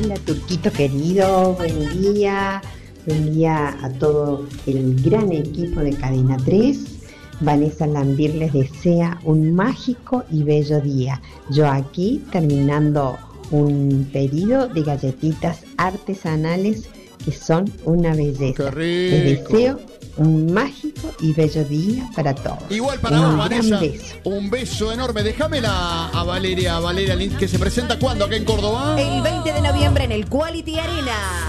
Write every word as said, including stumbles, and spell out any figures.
Hola, Turquito querido, buen día. Buen día a todo el gran equipo de Cadena tres. Vanessa Lambir les desea un mágico y bello día. Yo aquí terminando un pedido de galletitas artesanales que son una belleza. Les deseo un mágico y bello día para todos. Igual para un vos, Vanessa. Beso. Un beso enorme. Déjamela a Valeria, Valeria Lind, que se presenta ¿cuándo acá en Córdoba? El veinte de noviembre en el Quality Arena.